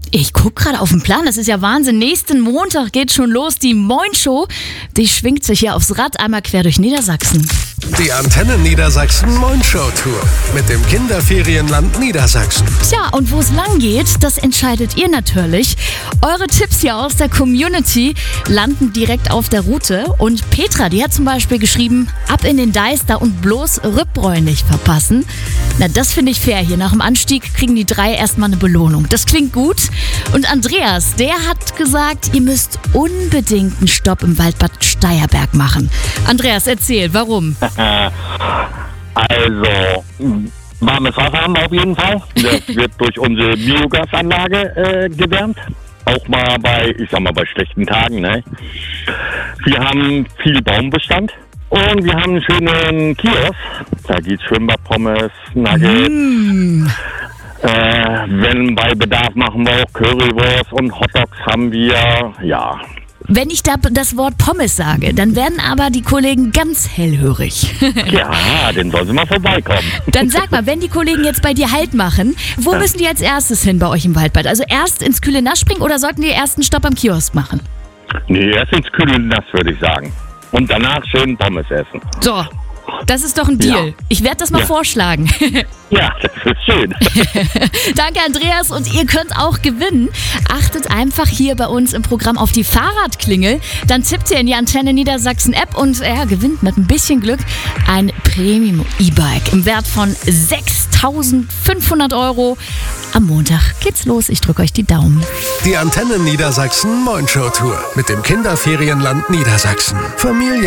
Ich gucke gerade auf den Plan, das ist ja Wahnsinn. Nächsten Montag geht schon los, die Moin Show. Die schwingt sich hier aufs Rad einmal quer durch Niedersachsen. Die Antenne Niedersachsen Moin Show Tour mit dem Kinderferienland Niedersachsen. Tja, und wo es lang geht, das entscheidet ihr natürlich. Eure Tipps hier aus der Community landen direkt auf der Route. Und Petra, die hat zum Beispiel geschrieben, ab in den Deister und bloß Rübbräu nicht verpassen. Na, das finde ich fair hier. Nach dem Anstieg kriegen die 3 erstmal eine Belohnung. Das klingt gut. Und Andreas, der hat gesagt, ihr müsst unbedingt einen Stopp im Waldbad Steierberg machen. Andreas, erzähl, warum? Also, warmes Wasser haben wir auf jeden Fall. Das wird durch unsere Biogasanlage gewärmt. Auch mal bei schlechten Tagen. Ne? Wir haben viel Baumbestand. Und wir haben einen schönen Kiosk. Da gibt's Schwimmbad, Pommes, Nuggets. Wenn bei Bedarf machen wir auch Currywurst und Hotdogs haben wir, ja. Wenn ich da das Wort Pommes sage, dann werden aber die Kollegen ganz hellhörig. Ja, dann sollen sie mal vorbeikommen. Dann sag mal, wenn die Kollegen jetzt bei dir Halt machen, wo müssen die als erstes hin bei euch im Waldbad? Also erst ins kühle Nass springen oder sollten die erst einen Stopp am Kiosk machen? Nee, erst ins kühle Nass, würde ich sagen. Und danach schön Pommes essen. So, das ist doch ein Deal. Ja. Ich werde das mal vorschlagen. Ja, das ist schön. Danke, Andreas. Und ihr könnt auch gewinnen. Achtet einfach hier bei uns im Programm auf die Fahrradklingel. Dann tippt ihr in die Antenne Niedersachsen App und gewinnt mit ein bisschen Glück ein Premium-E-Bike im Wert von 6.500 €. Am Montag geht's los. Ich drücke euch die Daumen. Die Antenne Niedersachsen Moin Show Tour mit dem Kinderferienland Niedersachsen. Familie